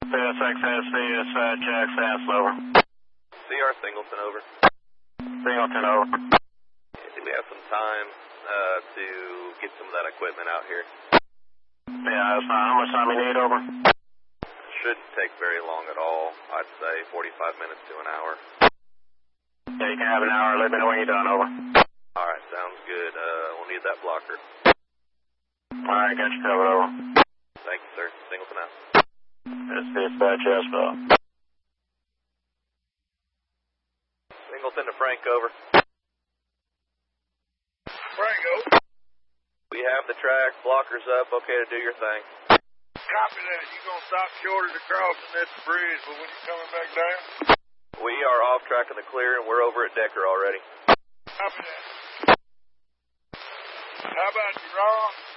CSXS, Jackson, over. CR Singleton, over. Singleton, over. Do we have some time to get some of that equipment out here? Yeah, that's fine. How much time you need, over? Shouldn't take very long at all. I'd say 45 minutes to an hour. Yeah, you can have an hour. Let me know when you're done, over. All right, sounds good. We'll need that blocker. All right, got you covered, over. Thank you, sir. Singleton out. This is Jasper. Singleton to Frank, over. Frank, over. We have the track, blockers up, okay to do your thing. Copy that. You gonna stop short of the crossing at the bridge, but when you coming back down? We are off track in the clear, and we're over at Decker already. Copy that. How about you, Ron?